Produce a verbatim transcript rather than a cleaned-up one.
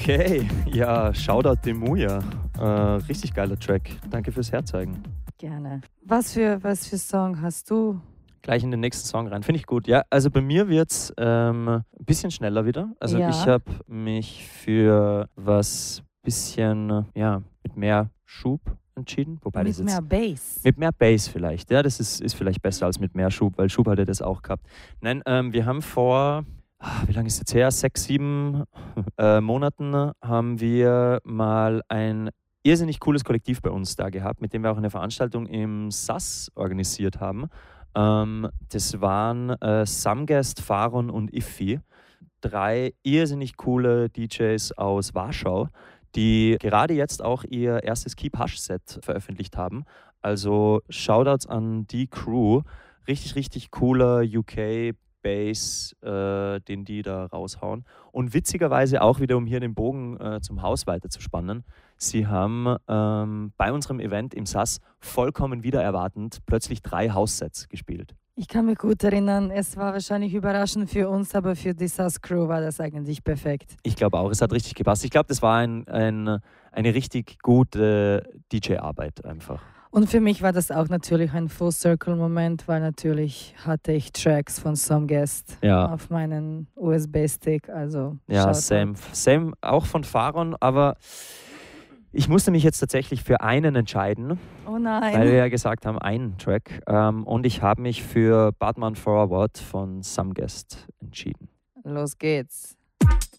Okay, ja, Shoutout Demuya. Äh, richtig geiler Track. Danke fürs Herzeigen. Gerne. Was für, was für Song hast du? Gleich in den nächsten Song rein. Finde ich gut. Ja, also bei mir wird es ähm, ein bisschen schneller wieder. Also Ja. ich habe mich für was bisschen, ja, mit mehr Schub entschieden. Wobei das Mit jetzt mehr Bass. mit mehr Bass vielleicht. Ja, das ist, ist vielleicht besser als mit mehr Schub, weil Schub hatte das auch gehabt. Nein, ähm, wir haben vor, ah, wie lange ist es jetzt her? Sechs, sieben äh, Monaten haben wir mal ein irrsinnig cooles Kollektiv bei uns da gehabt, mit dem wir auch eine Veranstaltung im S A S organisiert haben. Ähm, das waren äh, Samgest, Faron und Iffi. Drei irrsinnig coole D Js aus Warschau, die gerade jetzt auch ihr erstes Keep Hush Set veröffentlicht haben. Also Shoutouts an die Crew. Richtig, richtig cooler U K Bass, äh, den die da raushauen. Und witzigerweise auch wieder, um hier den Bogen äh, zum Haus weiterzuspannen, sie haben ähm, bei unserem Event im S A S vollkommen wieder erwartend plötzlich drei House-Sets gespielt. Ich kann mich gut erinnern, es war wahrscheinlich überraschend für uns, aber für die S A S Crew war das eigentlich perfekt. Ich glaube auch, es hat richtig gepasst. Ich glaube, das war ein, ein, eine richtig gute D J-Arbeit einfach. Und für mich war das auch natürlich ein Full-Circle-Moment, weil natürlich hatte ich Tracks von Some Guest Ja. auf meinen U S B-Stick. Also Ja, Shoutout. same. Same auch von Faron, aber ich musste mich jetzt tatsächlich für einen entscheiden, Oh nein. weil wir ja gesagt haben, einen Track. Ähm, und ich habe mich für Batman Forward von Samgest entschieden. Los geht's.